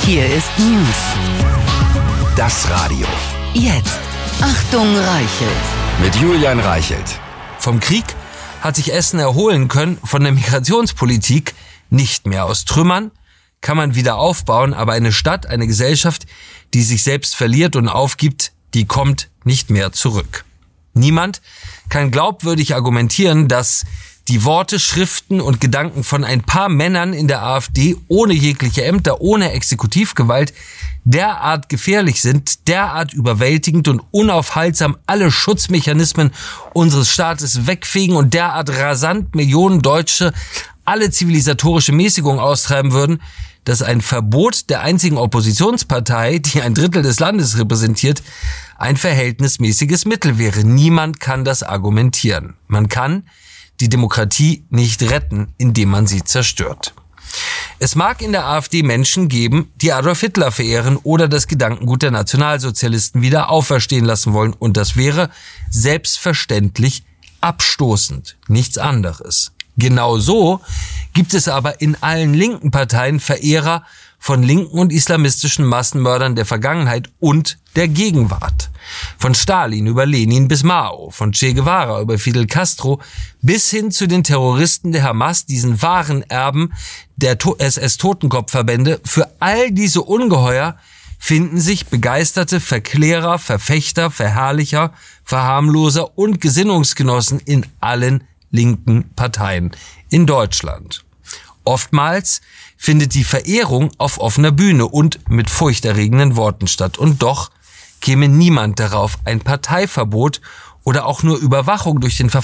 Hier ist News. Das Radio. Jetzt. Achtung, Reichelt. Mit Julian Reichelt. Vom Krieg hat sich Essen erholen können, von der Migrationspolitik nicht mehr. Aus Trümmern kann man wieder aufbauen, aber eine Stadt, eine Gesellschaft, die sich selbst verliert und aufgibt, die kommt nicht mehr zurück. Niemand kann glaubwürdig argumentieren, dass die Worte, Schriften und Gedanken von ein paar Männern in der AfD ohne jegliche Ämter, ohne Exekutivgewalt derart gefährlich sind, derart überwältigend und unaufhaltsam alle Schutzmechanismen unseres Staates wegfegen und derart rasant Millionen Deutsche alle zivilisatorische Mäßigung austreiben würden, dass ein Verbot der einzigen Oppositionspartei, die ein Drittel des Landes repräsentiert, ein verhältnismäßiges Mittel wäre. Niemand kann das argumentieren. Man kann die Demokratie nicht retten, indem man sie zerstört. Es mag in der AfD Menschen geben, die Adolf Hitler verehren oder das Gedankengut der Nationalsozialisten wieder auferstehen lassen wollen. Und das wäre selbstverständlich abstoßend, nichts anderes. Genauso gibt es aber in allen linken Parteien Verehrer von linken und islamistischen Massenmördern der Vergangenheit und der Gegenwart. Von Stalin über Lenin bis Mao, von Che Guevara über Fidel Castro bis hin zu den Terroristen der Hamas, diesen wahren Erben der SS-Totenkopfverbände. Für all diese Ungeheuer finden sich begeisterte Verklärer, Verfechter, Verherrlicher, Verharmloser und Gesinnungsgenossen in allen linken Parteien in Deutschland. Oftmals findet die Verehrung auf offener Bühne und mit furchterregenden Worten statt. Und doch käme niemand darauf, ein Parteiverbot oder auch nur Überwachung durch den